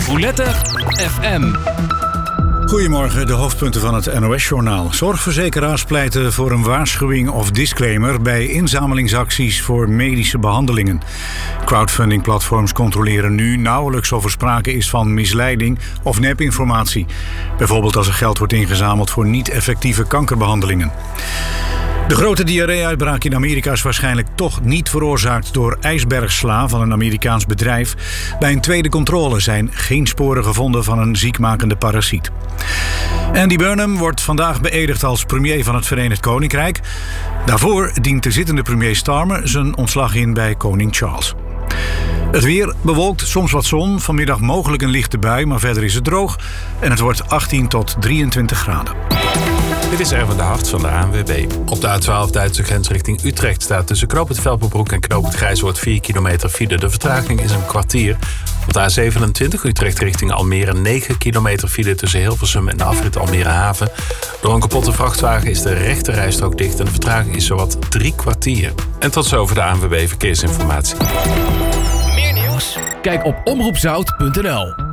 Roulette FM. Goedemorgen, de hoofdpunten van het NOS-journaal. Zorgverzekeraars pleiten voor een waarschuwing of disclaimer bij inzamelingsacties voor medische behandelingen. Crowdfundingplatforms controleren nu nauwelijks of er sprake is van misleiding of nepinformatie. Bijvoorbeeld als er geld wordt ingezameld voor niet-effectieve kankerbehandelingen. De grote diarree-uitbraak in Amerika is waarschijnlijk toch niet veroorzaakt door ijsbergsla van een Amerikaans bedrijf. Bij een tweede controle zijn geen sporen gevonden van een ziekmakende parasiet. Andy Burnham wordt vandaag beëdigd als premier van het Verenigd Koninkrijk. Daarvoor dient de zittende premier Starmer zijn ontslag in bij koning Charles. Het weer bewolkt, soms wat zon. Vanmiddag mogelijk een lichte bui, maar verder is het droog. En het wordt 18 tot 23 graden. Dit is Erwin de Hart van de ANWB. Op de A12 Duitse grens richting Utrecht staat tussen Knoop het Velpenbroek en Knoop het Grijshoort 4 kilometer file. De vertraging is een kwartier. Op de A27 Utrecht richting Almere 9 kilometer file tussen Hilversum en de afrit Almere Haven. Door een kapotte vrachtwagen is de rechte rijstrook dicht en de vertraging is zowat 3 kwartier. En tot zover de ANWB Verkeersinformatie. Meer nieuws? Kijk op omroepzout.nl.